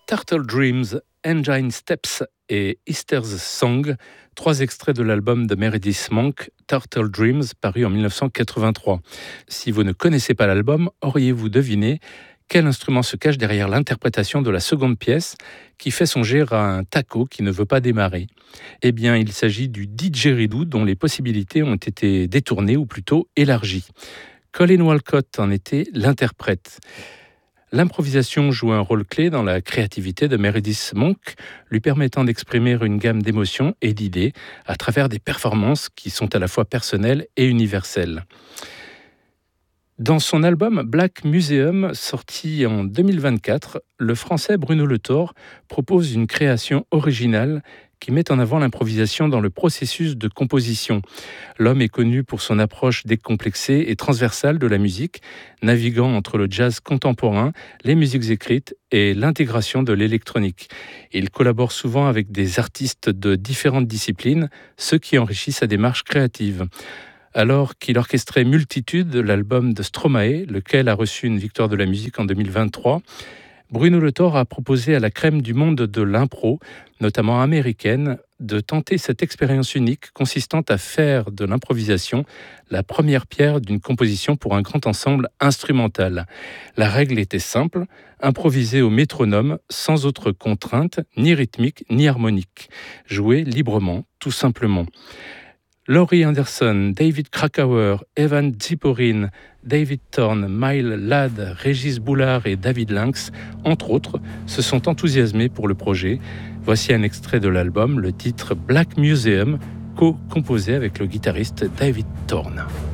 Turtle Dreams, Engine Steps et Easter's Song, 3 extraits de l'album de Meredith Monk, Turtle Dreams, paru en 1983. Si vous ne connaissez pas l'album, auriez-vous deviné quel instrument se cache derrière l'interprétation de la seconde pièce qui fait songer à un taco qui ne veut pas démarrer? Eh bien, il s'agit du didgeridoo dont les possibilités ont été détournées ou plutôt élargies. Colin Walcott en était l'interprète. L'improvisation joue un rôle clé dans la créativité de Meredith Monk, lui permettant d'exprimer une gamme d'émotions et d'idées à travers des performances qui sont à la fois personnelles et universelles. Dans son album Black Museum, sorti en 2024, le Français Bruno Le Thor propose une création originale qui met en avant l'improvisation dans le processus de composition. L'homme est connu pour son approche décomplexée et transversale de la musique, naviguant entre le jazz contemporain, les musiques écrites et l'intégration de l'électronique. Il collabore souvent avec des artistes de différentes disciplines, ce qui enrichit sa démarche créative. Alors qu'il orchestrait Multitude, l'album de Stromae, lequel a reçu une victoire de la musique en 2023, Bruno Le Thor a proposé à la crème du monde de l'impro, notamment américaine, de tenter cette expérience unique consistant à faire de l'improvisation la première pierre d'une composition pour un grand ensemble instrumental. La règle était simple, improviser au métronome sans autre contrainte, ni rythmique ni harmonique. Jouer librement, tout simplement. Laurie Anderson, David Krakauer, Evan Ziporyn, David Thorne, Mile Ladd, Régis Boulard et David Lynx, entre autres, se sont enthousiasmés pour le projet. Voici un extrait de l'album, le titre Black Museum, co-composé avec le guitariste David Thorne.